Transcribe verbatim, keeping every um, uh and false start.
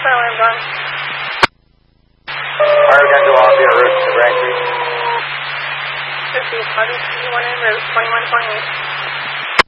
alarm gone. Alright, we're going to go off your route to Braintree. fifty, August one en route, twenty-one twenty-eight.